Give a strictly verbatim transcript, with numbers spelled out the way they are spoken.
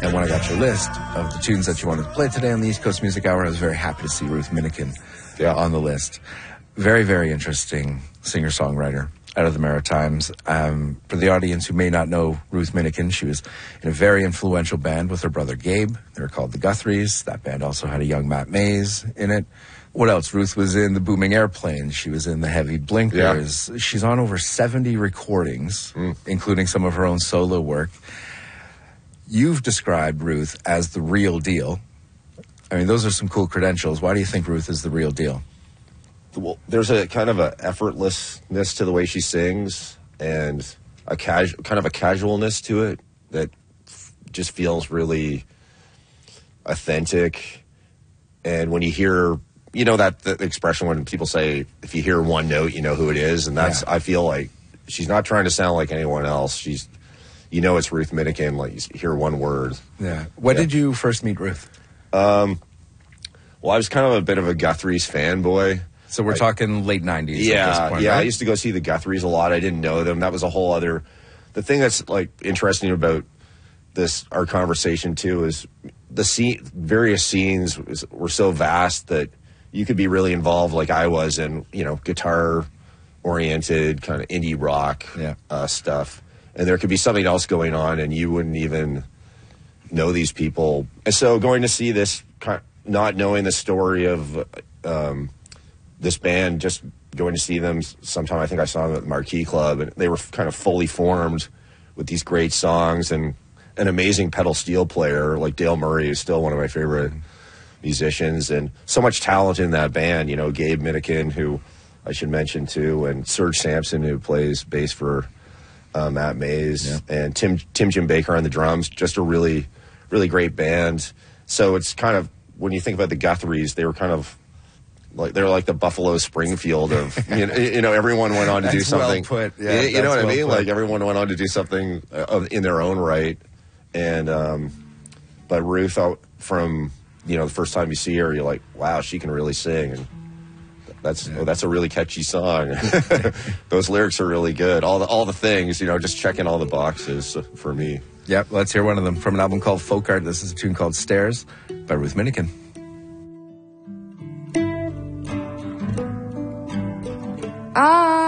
And when I got your list of the tunes that you wanted to play today on the East Coast Music Hour, I was very happy to see Ruth Minikin yeah. on the list. Very, very interesting singer-songwriter out of the Maritimes. Um, for the audience who may not know Ruth Minikin, she was in a very influential band with her brother Gabe. They were called the Guthries. That band also had a young Matt Mays in it. What else? Ruth was in the Booming Airplanes. She was in the Heavy Blinkers. Yeah. She's on over seventy recordings, mm. including some of her own solo work. You've described Ruth as the real deal. I mean, those are some cool credentials. Why do you think Ruth is the real deal? Well, there's a kind of a effortlessness to the way she sings, and a casual, kind of a casualness to it that f- just feels really authentic. And when you hear, you know, that the expression when people say, if you hear one note, you know who it is. And that's, yeah. I feel like she's not trying to sound like anyone else. She's, you know, it's Ruth Minikin. Like, you hear one word. Yeah. When yeah. did you first meet Ruth? Um, well, I was kind of a bit of a Guthries fanboy. So we're like, talking late nineties. Yeah, at this point, yeah. right? I used to go see the Guthries a lot. I didn't know them. That was a whole other. The thing that's like interesting about this, our conversation too, is the scene. Various scenes was, were so vast that you could be really involved, like I was, in you know guitar oriented kind of indie rock yeah. uh, stuff, and there could be something else going on, and you wouldn't even know these people. And so going to see this, not knowing the story of. Um, this band, just going to see them sometime. I think I saw them at the Marquee Club, and they were kind of fully formed with these great songs and an amazing pedal steel player like Dale Murray, who's still one of my favorite musicians, and so much talent in that band. You know, Gabe Minikin, who I should mention too, and Serge Sampson, who plays bass for uh, Matt Mays, yeah. and Tim Tim Jim Baker on the drums. Just a really, really great band. So it's kind of, when you think about the Guthries, they were kind of like they're like the Buffalo Springfield of you know, you know everyone went on to do something. Well put. Yeah, you, you know what well I mean? Put. Like everyone went on to do something uh, in their own right. And um, but Ruth, out from you know the first time you see her, you're like, wow, she can really sing, and that's yeah. oh, that's a really catchy song. Those lyrics are really good. All the all the things, you know, just checking all the boxes for me. Yep, let's hear one of them from an album called Folk Art. This is a tune called Stairs by Ruth Minikin. I